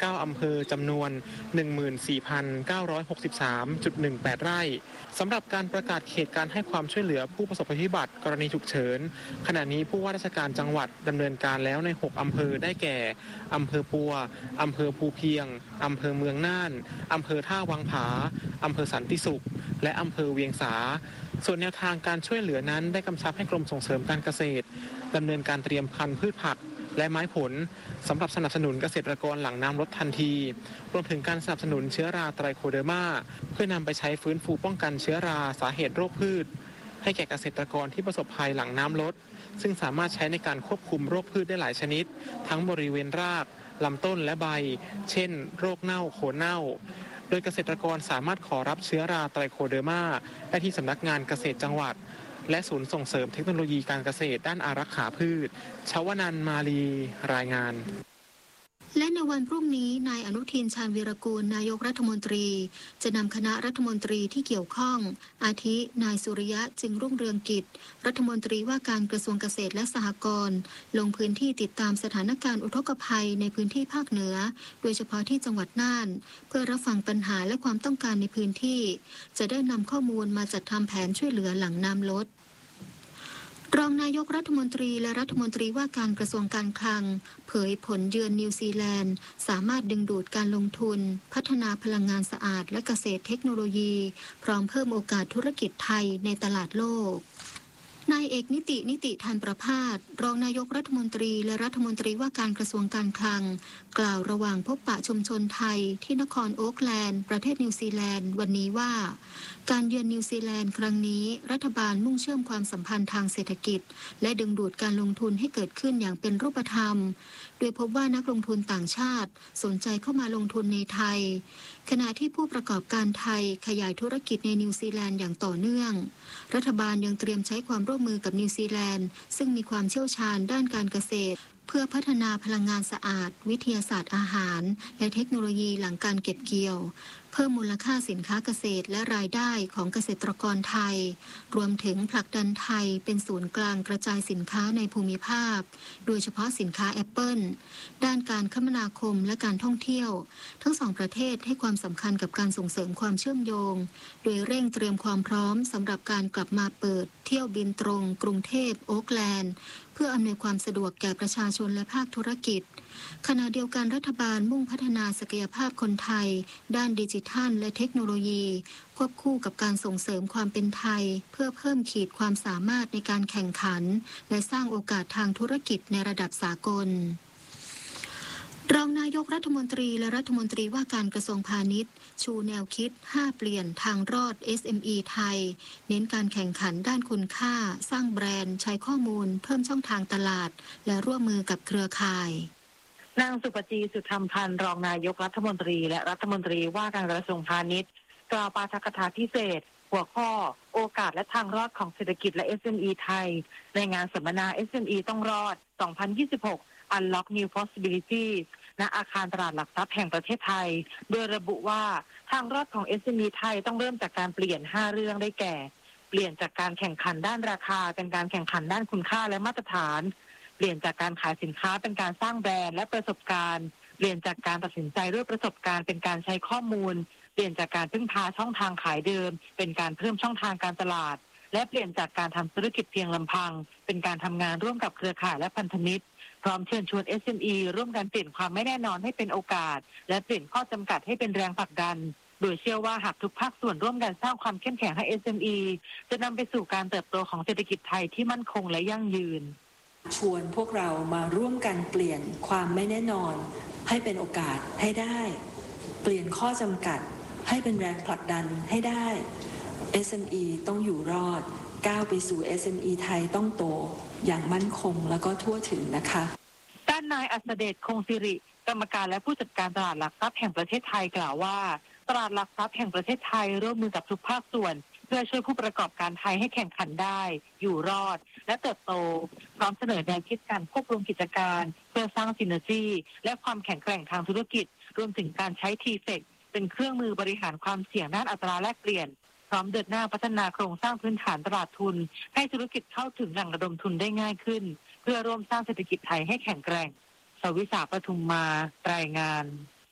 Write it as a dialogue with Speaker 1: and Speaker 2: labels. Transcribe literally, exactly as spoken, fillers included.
Speaker 1: เก้าอำเภอจำนวน หนึ่งหมื่นสี่พันเก้าร้อยหกสิบสามจุดหนึ่งแปด ไร่สำหรับการประกาศเขตการให้ความช่วยเหลือผู้ประสบภัยพิบัติกรณีฉุกเฉินขณะนี้ผู้ว่าราชการจังหวัดดำเนินการแล้วในหกอำเภอได้แก่อำเภอปัวอำเภอภูเพียงอำเภอเมืองน่านอำเภอท่าวังผาอำเภอสันติสุขและอำเภอเวียงสาส่วนแนวทางการช่วยเหลือนั้นได้กำชับให้กรมส่งเสริมการเกษตรดำเนินการเตรียมพันธุ์พืชผักและไม้ผลสำหรับสนับสนุนเกษตรกรหลังน้ำลดทันทีรวมถึงการสนับสนุนเชื้อราไตรโคเดอร์มาเพื่อนำไปใช้ฟื้นฟูป้องกันเชื้อราสาเหตุโรคพืชให้แก่เกษตรกรที่ประสบภัยหลังน้ำลดซึ่งสามารถใช้ในการควบคุมโรคพืชได้หลายชนิดทั้งบริเวณรากลำต้นและใบเช่นโรคเน่าโคนเน่าโดยเกษตรกรสามารถขอรับเชื้อราไตรโคเดอร์มาได้ที่สำนักงานเกษตรจังหวัดและศูนย์ส่งเสริมเทคโนโลยีการเกษตรด้านอารักขาพืชชวนันท์มาลีรายงาน
Speaker 2: และในวันพรุ่งนี้นายอนุทินชาญวีรกูลนายกรัฐมนตรีจะนำคณะรัฐมนตรีที่เกี่ยวข้องอาทินายสุริยะจึงรุ่งเรืองกิจรัฐมนตรีว่าการกระทรวงเกษตรและสหกรณ์ลงพื้นที่ติดตามสถานการณ์อุทกภัยในพื้นที่ภาคเหนือโดยเฉพาะที่จังหวัดน่านเพื่อรับฟังปัญหาและความต้องการในพื้นที่จะได้นำข้อมูลมาจัดทำแผนช่วยเหลือหลังน้ำลดรองนายกรัฐมนตรีและรัฐมนตรีว่าการกระทรวงการคลังเผยผลเยือนนิวซีแลนด์สามารถดึงดูดการลงทุนพัฒนาพลังงานสะอาดและเกษตรเทคโนโลยีพร้อมเพิ่มโอกาสธุรกิจไทยในตลาดโลกนายเอกนิตินิติธันประภาสรองนายกรัฐมนตรีและรัฐมนตรีว่าการกระทรวงการคลังกล่าวระหว่างพบปะชุมชนไทยที่นครโอ๊คแลนด์ประเทศนิวซีแลนด์วันนี้ว่าการเยือนนิวซีแลนด์ครั้งนี้รัฐบาลมุ่งเชื่อมความสัมพันธ์ทางเศรษฐกิจและดึงดูดการลงทุนให้เกิดขึ้นอย่างเป็นรูปธรรมโดยพบว่านักลงทุนต่างชาติสนใจเข้ามาลงทุนในไทยขณะที่ผู้ประกอบการไทยขยายธุรกิจในนิวซีแลนด์อย่างต่อเนื่องรัฐบาลยังเตรียมใช้ความร่วมมือกับนิวซีแลนด์ซึ่งมีความเชี่ยวชาญด้านการเกษตรเพื่อพัฒนาพลังงานสะอาดวิทยาศาสตร์อาหารและเทคโนโลยีหลังการเก็บเกี่ยวเพิ่มมูลค่าสินค้าเกษตรและรายได้ของเกษตรกรไทยรวมถึงผลักดันไทยเป็นศูนย์กลางกระจายสินค้าในภูมิภาคโดยเฉพาะสินค้าแอปเปิลด้านการคมนาคมและการท่องเที่ยวทั้งสองประเทศให้ความสำคัญกับการส่งเสริมความเชื่อมโยงโดยเร่งเตรียมความพร้อมสำหรับการกลับมาเปิดเที่ยวบินตรงกรุงเทพโอ๊คแลนด์เพื่ออำนวยความสะดวกแก่ประชาชนและภาคธุรกิจขณะเดียวกันรัฐบาลมุ่งพัฒนาศักยภาพคนไทยด้านดิจิทัลและเทคโนโลยีควบคู่กับการส่งเสริมความเป็นไทยเพื่อเพิ่มขีดความสามารถในการแข่งขันและสร้างโอกาสทางธุรกิจในระดับสากลรองนายกรัฐมนตรีและรัฐมนตรีว่าการกระทรวงพาณิชย์ชูแนวคิดห้าเปลี่ยนทางรอด เอส เอ็ม อี ไทยเน้นการแข่งขันด้านคุณค่าสร้างแบรนด์ใช้ข้อมูลเพิ่มช่องทางตลาดและร่วมมือกับเครือข่าย
Speaker 3: นางสุปจีสุธรรมพันธ์รองนายกรัฐมนตรีและรัฐมนตรีว่าการกระทรวงพาณิชย์กล่าวปาฐกถาพิเศษหัวข้อโอกาสและทางรอดของเศรษฐกิจและ เอส เอ็ม อี ไทยในงานสัมมนา เอส เอ็ม อี ต้องรอด สองพันยี่สิบหก Unlock New Possibilities ณ อาคารตลาดหลักทรัพย์แห่งประเทศไทยโดยระบุว่าทางรอดของ เอส เอ็ม อี ไทยต้องเริ่มจากการเปลี่ยนห้าเรื่องได้แก่เปลี่ยนจากการแข่งขันด้านราคาเป็นการแข่งขันด้านคุณค่าและมาตรฐานเปลี่ยนจากการขายสินค้าเป็นการสร้างแบรนด์และประสบการณ์เปลี่ยนจากการตัดสินใจด้วยประสบการณ์เป็นการใช้ข้อมูลเปลี่ยนจากการพึ่งพาช่องทางขายเดิมเป็นการเพิ่มช่องทางการตลาดและเปลี่ยนจากการทำธุรกิจเพียงลำพังเป็นการทำงานร่วมกับเครือข่ายและพันธมิตรพร้อมเชิญชวน เอส เอ็ม อี ร่วมกันเปลี่ยนความไม่แน่นอนให้เป็นโอกาสและเปลี่ยนข้อจำกัดให้เป็นแรงผลักดันโดยเชื่อว่าหากทุกภาคส่วนร่วมกันสร้างความเข้มแข็งให้ เอส เอ็ม อี จะนำไปสู่การเติบโตของเศรษฐกิจไทยที่มั่นคงและยั่งยืน
Speaker 4: ชวนพวกเรามาร่วมกันเปลี่ยนความไม่แน่นอนให้เป็นโอกาสให้ได้เปลี่ยนข้อจำกัดให้เป็นแรงผลักดันให้ได้ เอส เอ็ม อี ต้องอยู่รอดก้าวไปสู่ เอส เอ็ม อี ไทยต้องโตอย่างมั่นคงแล้วก็ทั่วถึงนะคะ
Speaker 3: ด้านนายอัศเดชคงสิริกรรมการและผู้จัดการตลาดหลักทรัพย์แห่งประเทศไทยกล่าวว่าตลาดหลักทรัพย์แห่งประเทศไทยร่วมมือกับทุกภาคส่วนเพื่อช่วยผู้ประกอบการไทยให้แข่งขันได้อยู่รอดและเติบโตพร้อมเสนอแนวคิดการควบรวมกิจการเพื่อสร้างซินเนอร์จีและความแข็งแกร่งทางธุรกิจรวมถึงการใช้ ที เฟค เป็นเครื่องมือบริหารความเสี่ยงด้านอัตราแลกเปลี่ยนพร้อมเดินหน้าพัฒนาโครงสร้างพื้นฐานตลาดทุนให้ธุรกิจเข้าถึงแหล่งระดมทุนได้ง่ายขึ้นเพื่อร่วมสร้างเศรษฐกิจไทยให้แข็งแกร่งสวิสาปทุมมารายงาน